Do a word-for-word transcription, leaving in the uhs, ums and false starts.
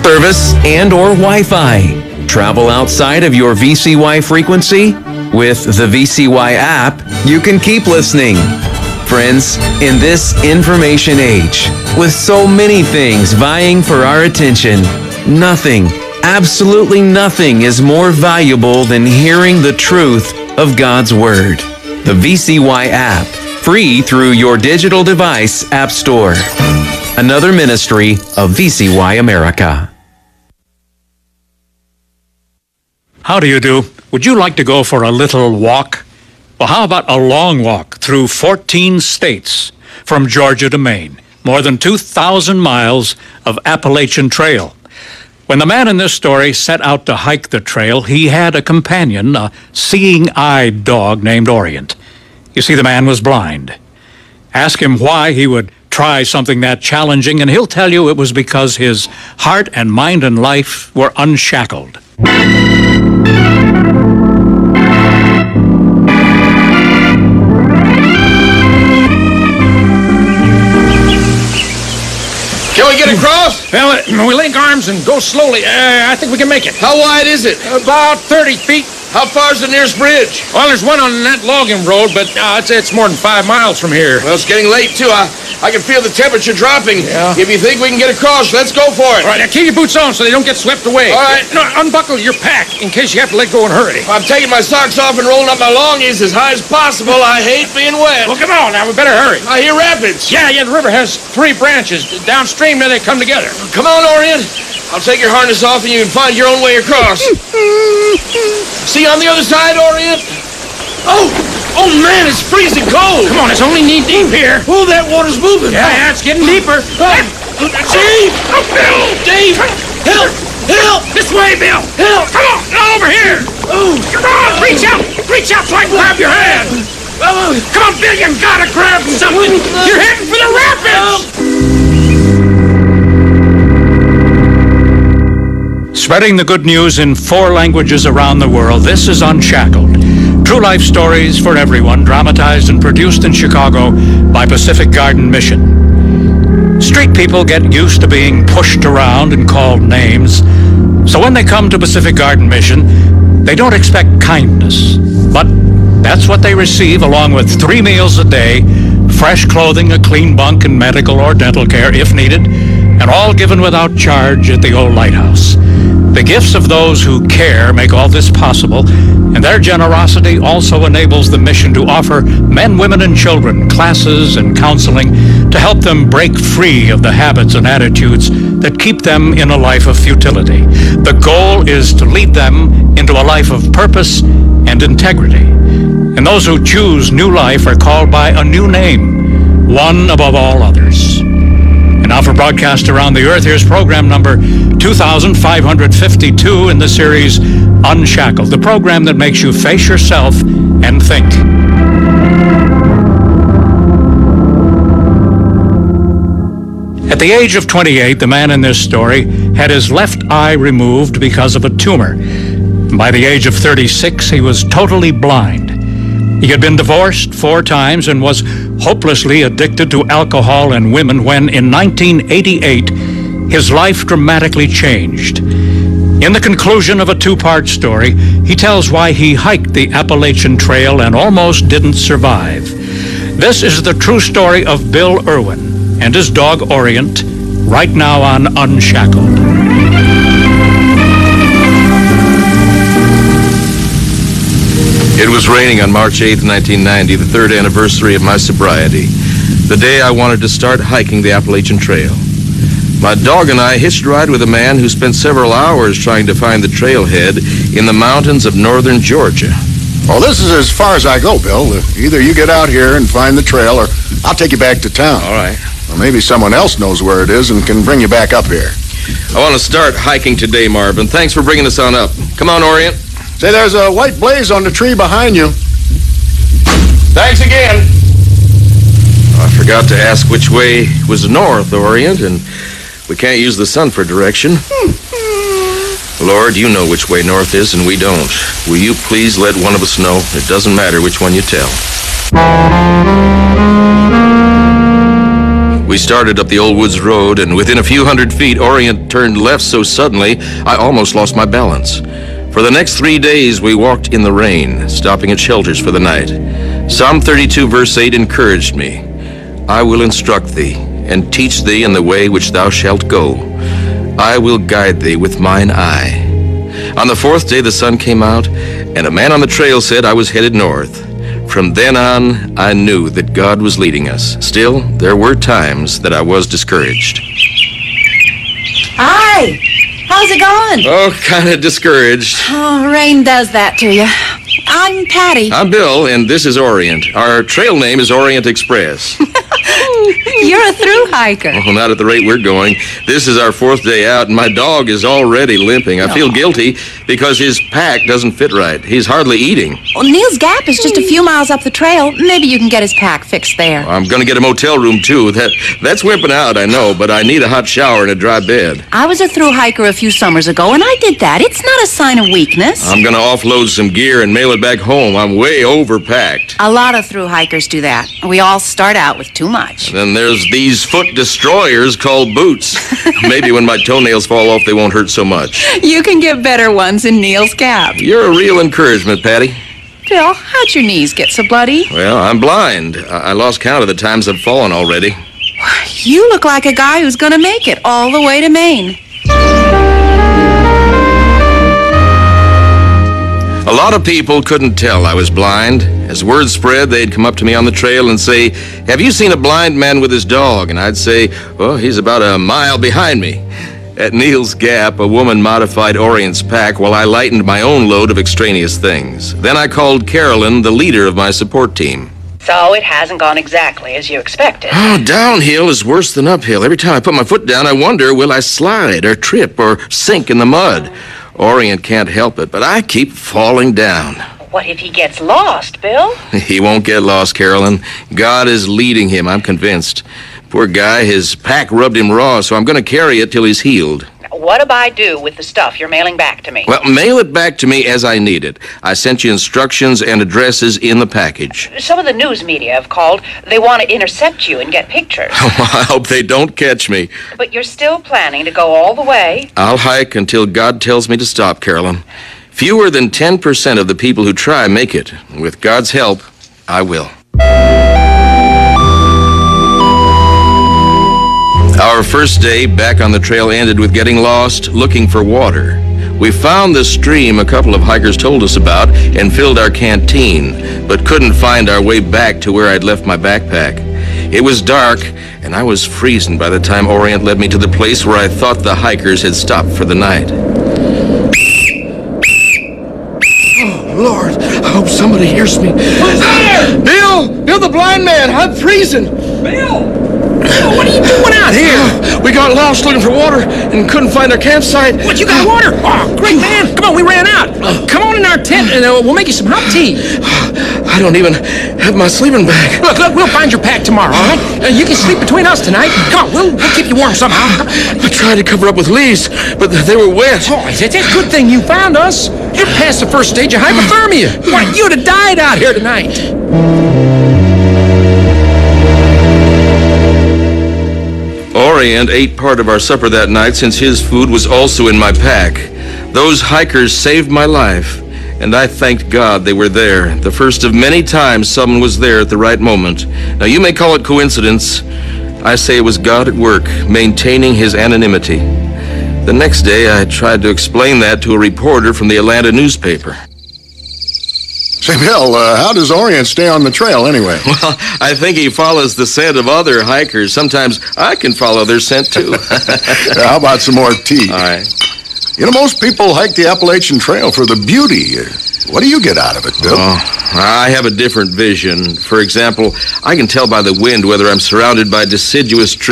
service, and or Wi-Fi. Travel outside of your V C Y frequency? With the V C Y app, you can keep listening. Friends, in this information age, with so many things vying for our attention, nothing, absolutely nothing is more valuable than hearing the truth of God's Word. The V C Y app, free through your digital device app store. Another ministry of V C Y America. How do you do? Would you like to go for a little walk? Well, how about a long walk through fourteen states from Georgia to Maine? More than two thousand miles of Appalachian Trail. When the man in this story set out to hike the trail, he had a companion, a seeing-eyed dog named Orient. You see, the man was blind. Ask him why he would try something that challenging, and he'll tell you it was because his heart and mind and life were unshackled. Can we get across? Well, uh, we link arms and go slowly. Uh, I think we can make it. How wide is it? About thirty feet. How far's the nearest bridge? Well, there's one on that logging road, but uh, it's, it's more than five miles from here. Well, it's getting late, too. I, I can feel the temperature dropping. Yeah. If you think we can get across, let's go for it. All right, now keep your boots on so they don't get swept away. All right. No, unbuckle your pack in case you have to let go and hurry. I'm taking my socks off and rolling up my longies as high as possible. I hate being wet. Well, come on now. We better hurry. I hear rapids. Yeah, yeah, the river has three branches. Downstream, there they come together. Come on, Orient. I'll take your harness off and you can find your own way across. See on the other side, Orient? Oh, oh man, it's freezing cold. Come on, it's only knee deep here. Oh, that water's moving. Yeah, yeah, it's getting deeper. Oh, Dave! Oh, Bill! Dave! Help! Help! This way, Bill! Help! Come on, now over here! Oh! Come on, reach out! Reach out so I can grab your hand! Oh. Come on, Bill, you gotta grab something! You're heading for the rapids! Spreading the good news in four languages around the world, this is Unshackled. True life stories for everyone, dramatized and produced in Chicago by Pacific Garden Mission. Street people get used to being pushed around and called names, so when they come to Pacific Garden Mission, they don't expect kindness. But that's what they receive, along with three meals a day, fresh clothing, a clean bunk, and medical or dental care if needed, and all given without charge at the old lighthouse. The gifts of those who care make all this possible, and their generosity also enables the mission to offer men, women, and children classes and counseling to help them break free of the habits and attitudes that keep them in a life of futility. The goal is to lead them into a life of purpose and integrity. And those who choose new life are called by a new name, one above all others. And now for broadcast around the earth, here's program number two thousand five hundred fifty-two in the series Unshackled, the program that makes you face yourself and think. At the age of twenty-eight, the man in this story had his left eye removed because of a tumor. By the age of thirty-six, he was totally blind. He had been divorced four times and was hopelessly addicted to alcohol and women when, in nineteen eighty-eight, his life dramatically changed. In the conclusion of a two-part story, he tells why he hiked the Appalachian Trail and almost didn't survive. This is the true story of Bill Irwin and his dog Orient, right now on Unshackled. It was raining on March eighth, nineteen ninety, the third anniversary of my sobriety, the day I wanted to start hiking the Appalachian Trail. My dog and I hitched a ride with a man who spent several hours trying to find the trailhead in the mountains of northern Georgia. Well, this is as far as I go, Bill. Either you get out here and find the trail, or I'll take you back to town. All right. Or maybe someone else knows where it is and can bring you back up here. I want to start hiking today, Marvin. Thanks for bringing us on up. Come on, Orient. Say, there's a white blaze on the tree behind you. Thanks again. I forgot to ask which way was north, Orient, and we can't use the sun for direction. Lord, you know which way north is, and we don't. Will you please let one of us know? It doesn't matter which one you tell. We started up the Old Woods Road, and within a few hundred feet, Orient turned left so suddenly, I almost lost my balance. For the next three days, we walked in the rain, stopping at shelters for the night. Psalm thirty-two, verse eight encouraged me. I will instruct thee, and teach thee in the way which thou shalt go. I will guide thee with mine eye. On the fourth day, the sun came out, and a man on the trail said I was headed north. From then on, I knew that God was leading us. Still, there were times that I was discouraged. Hi! How's it going? Oh, kind of discouraged. Oh, rain does that to you. I'm Patty. I'm Bill, and this is Orient. Our trail name is Orient Express. You're a through hiker. Oh, not at the rate we're going. This is our fourth day out, and my dog is already limping. I feel guilty because his pack doesn't fit right. He's hardly eating. Well, Neil's Gap is just a few miles up the trail. Maybe you can get his pack fixed there. I'm going to get a motel room, too. That That's wimping out, I know, but I need a hot shower and a dry bed. I was a through hiker a few summers ago, and I did that. It's not a sign of weakness. I'm going to offload some gear and mail it back home. I'm way overpacked. A lot of through hikers do that. We all start out with too much. And then there's these foot destroyers called boots. Maybe when my toenails fall off, they won't hurt so much. You can get better ones in Neil's Gap. You're a real encouragement, Patty. Bill, how'd your knees get so bloody? Well, I'm blind. I, I lost count of the times I've fallen already. You look like a guy who's gonna make it all the way to Maine. A lot of people couldn't tell I was blind. As word spread, they'd come up to me on the trail and say, "Have you seen a blind man with his dog?" And I'd say, "Well, he's about a mile behind me." At Neil's Gap, a woman modified Orient's pack while I lightened my own load of extraneous things. Then I called Carolyn, the leader of my support team. So it hasn't gone exactly as you expected. Oh, downhill is worse than uphill. Every time I put my foot down, I wonder, will I slide or trip or sink in the mud? Orient can't help it, but I keep falling down. What if he gets lost, Bill? He won't get lost, Carolyn. God is leading him, I'm convinced. Poor guy, his pack rubbed him raw, so I'm going to carry it till he's healed. What do I do with the stuff you're mailing back to me? Well, mail it back to me as I need it. I sent you instructions and addresses in the package. Some of the news media have called. They want to intercept you and get pictures. I hope they don't catch me. But you're still planning to go all the way? I'll hike until God tells me to stop, Carolyn. Fewer than ten percent of the people who try make it. With God's help, I will. Our first day back on the trail ended with getting lost, looking for water. We found the stream a couple of hikers told us about and filled our canteen, but couldn't find our way back to where I'd left my backpack. It was dark, and I was freezing by the time Orient led me to the place where I thought the hikers had stopped for the night. Oh, Lord, I hope somebody hears me. Who's there? Bill! Bill the blind man! I'm freezing! Bill! Bill, what are you doing out here? We got lost looking for water and couldn't find our campsite. What, you got water? Oh, great, man. Come on, we ran out. Come on in our tent, and uh, we'll make you some hot tea. I don't even have my sleeping bag. Look, look, we'll find your pack tomorrow, all right? Uh, you can sleep between us tonight. Come on, we'll, we'll keep you warm somehow. I tried to cover up with leaves, but they were wet. Oh, it's, it's a good thing you found us. You're past the first stage of hypothermia. Why, you'd have died out here tonight. Orient ate part of our supper that night since his food was also in my pack. Those hikers saved my life, and I thanked God they were there. The first of many times someone was there at the right moment. Now, you may call it coincidence. I say it was God at work, maintaining his anonymity. The next day, I tried to explain that to a reporter from the Atlanta newspaper. Say, Bill, uh, how does Orient stay on the trail anyway? Well, I think he follows the scent of other hikers. Sometimes I can follow their scent, too. How about some more tea? All right. You know, most people hike the Appalachian Trail for the beauty. What do you get out of it, Bill? Oh, I have a different vision. For example, I can tell by the wind whether I'm surrounded by deciduous trees